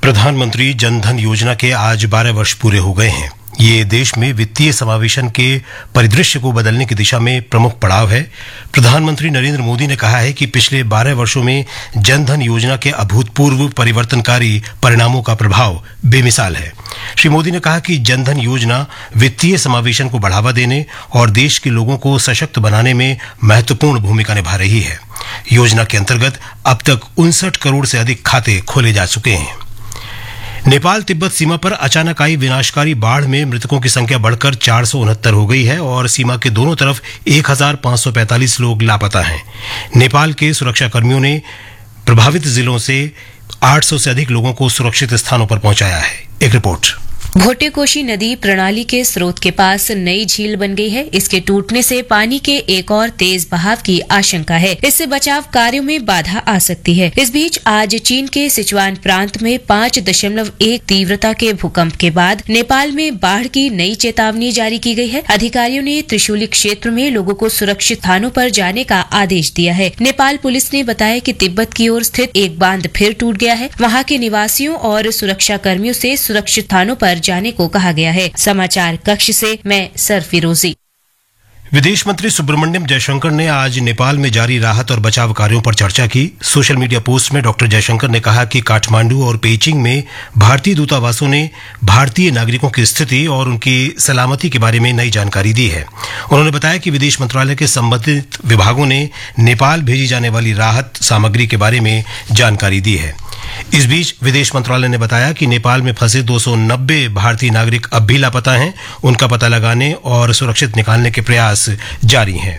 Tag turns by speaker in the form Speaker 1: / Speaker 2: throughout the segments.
Speaker 1: प्रधानमंत्री जन धन योजना के आज 12 वर्ष पूरे हो गए हैं। ये देश में वित्तीय समावेशन के परिदृश्य को बदलने की दिशा में प्रमुख पड़ाव है। प्रधानमंत्री नरेंद्र मोदी ने कहा है कि पिछले 12 वर्षों में जन धन योजना के अभूतपूर्व परिवर्तनकारी परिणामों का प्रभाव बेमिसाल है। श्री मोदी ने कहा कि जन धन योजना वित्तीय समावेशन को बढ़ावा देने और देश के लोगों को सशक्त बनाने में महत्वपूर्ण भूमिका निभा रही है। योजना के अंतर्गत अब तक 59 करोड़ से अधिक खाते खोले जा चुके हैं। नेपाल तिब्बत सीमा पर अचानक आई विनाशकारी बाढ़ में मृतकों की संख्या बढ़कर 469 हो गई है और सीमा के दोनों तरफ 1545 लोग लापता हैं। नेपाल के सुरक्षा कर्मियों ने प्रभावित जिलों से 800 से अधिक लोगों को सुरक्षित स्थानों पर पहुंचाया है। एक रिपोर्ट।
Speaker 2: भोटेकोशी नदी प्रणाली के स्रोत के पास नई झील बन गई है। इसके टूटने से पानी के एक और तेज बहाव की आशंका है। इससे बचाव कार्यों में बाधा आ सकती है। इस बीच आज चीन के सिचुआन प्रांत में 5.1 तीव्रता के भूकंप के बाद नेपाल में बाढ़ की नई चेतावनी जारी की गई है। अधिकारियों ने त्रिशूली क्षेत्र में लोगों को सुरक्षित स्थानों पर जाने का आदेश दिया है। नेपाल पुलिस ने बताया कि तिब्बत की ओर स्थित एक बांध फिर टूट गया है। वहां के निवासियों और सुरक्षा कर्मियों से सुरक्षित स्थानों पर जाने को कहा गया है। समाचार कक्ष से मैं सरफिरोजी।
Speaker 1: विदेश मंत्री सुब्रमण्यम जयशंकर ने आज नेपाल में जारी राहत और बचाव कार्यों पर चर्चा की। सोशल मीडिया पोस्ट में डॉक्टर जयशंकर ने कहा कि काठमांडू और पेइचिंग में भारतीय दूतावासों ने भारतीय नागरिकों की स्थिति और उनकी सलामती के बारे में नई जानकारी दी है। उन्होंने बताया कि विदेश मंत्रालय के संबंधित विभागों ने नेपाल भेजी जाने वाली राहत सामग्री के बारे में जानकारी दी है। इस बीच विदेश मंत्रालय ने बताया कि नेपाल में फंसे 290 भारतीय नागरिक अब भी लापता हैं। उनका पता लगाने और सुरक्षित निकालने के प्रयास जारी हैं।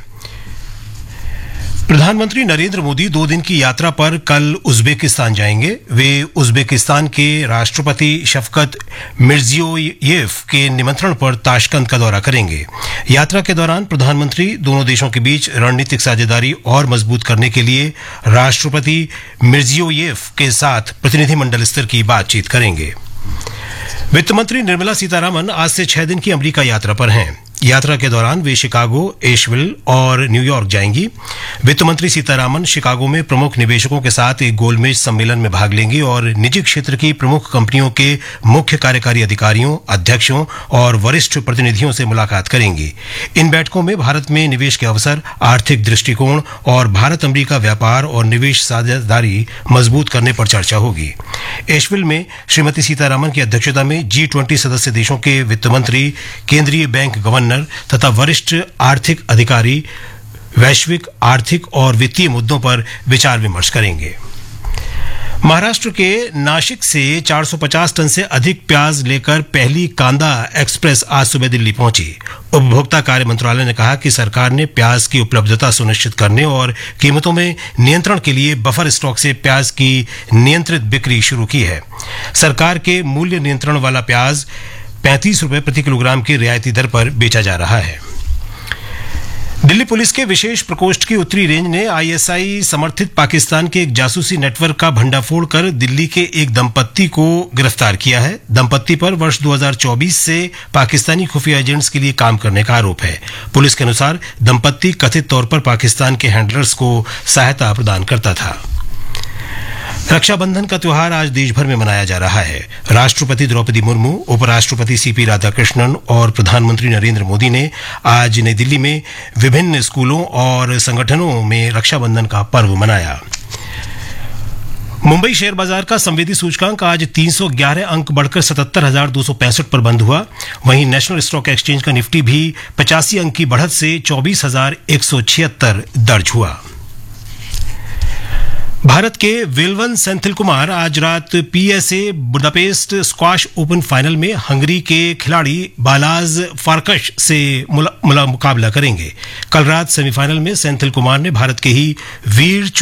Speaker 1: प्रधानमंत्री नरेंद्र मोदी 2 दिन की यात्रा पर कल उज्बेकिस्तान जाएंगे। वे उज्बेकिस्तान के राष्ट्रपति शफकत मिर्जियोयेव के निमंत्रण पर ताशकंद का दौरा करेंगे। यात्रा के दौरान प्रधानमंत्री दोनों देशों के बीच रणनीतिक साझेदारी और मजबूत करने के लिए राष्ट्रपति मिर्जियोयेव के साथ प्रतिनिधिमंडल स्तर की बातचीत करेंगे। वित्त मंत्री निर्मला सीतारामन आज से 6 दिन की अमेरिका यात्रा पर हैं। यात्रा के दौरान वे शिकागो, एशविल और न्यूयॉर्क जाएंगी। वित्त मंत्री सीतारामन शिकागो में प्रमुख निवेशकों के साथ एक गोलमेज सम्मेलन में भाग लेंगी और निजी क्षेत्र की प्रमुख कंपनियों के मुख्य कार्यकारी अधिकारियों, अध्यक्षों और वरिष्ठ प्रतिनिधियों से मुलाकात करेंगी। इन बैठकों में भारत में निवेश के अवसर, आर्थिक दृष्टिकोण और भारत अमेरिका व्यापार और निवेश साझेदारी मजबूत करने पर चर्चा होगी। एशविल में श्रीमती सीतारामन की अध्यक्षता में G20 सदस्य देशों के वित्त मंत्री, केंद्रीय बैंक गवर्नर तथा वरिष्ठ आर्थिक अधिकारी वैश्विक आर्थिक और वित्तीय मुद्दों पर विचार विमर्श करेंगे। महाराष्ट्र के नासिक से 450 टन से अधिक प्याज लेकर पहली कांदा एक्सप्रेस आज सुबह दिल्ली पहुंची। उपभोक्ता कार्य मंत्रालय ने कहा कि सरकार ने प्याज की उपलब्धता सुनिश्चित करने और कीमतों में नियंत्रण के लिए बफर स्टॉक से प्याज की नियंत्रित बिक्री शुरू की है। सरकार के मूल्य नियंत्रण वाला प्याज 35 रुपए प्रति किलोग्राम की रियायती दर पर बेचा जा रहा है। दिल्ली पुलिस के विशेष प्रकोष्ठ की उत्तरी रेंज ने ISI समर्थित पाकिस्तान के एक जासूसी नेटवर्क का भंडाफोड़ कर दिल्ली के एक दंपत्ति को गिरफ्तार किया है। दंपत्ति पर वर्ष 2024 से पाकिस्तानी खुफिया एजेंट्स के लिए काम करने का आरोप है। पुलिस के अनुसार दंपत्ति कथित तौर पर पाकिस्तान के हैंडलर्स को सहायता प्रदान करता था। रक्षाबंधन का त्योहार आज देश भर में मनाया जा रहा है। राष्ट्रपति द्रौपदी मुर्मू, उपराष्ट्रपति CP राधाकृष्णन और प्रधानमंत्री नरेंद्र मोदी ने आज नई दिल्ली में विभिन्न स्कूलों और संगठनों में रक्षाबंधन का पर्व मनाया। मुंबई शेयर बाजार का संवेदी सूचकांक आज 311 अंक बढ़कर 77,265 पर बंद हुआ। वहीं नेशनल स्टॉक एक्सचेंज का निफ्टी भी 85 अंक की बढ़त से 24,176 दर्ज हुआ। भारत के विल्वन सेंथिल कुमार आज रात PSA Budapest squash open final में हंगरी के खिलाड़ी बालाज फारकश से मुकाबला करेंगे। कल रात सेमीफाइनल में सेंथिल कुमार ने भारत के ही वीर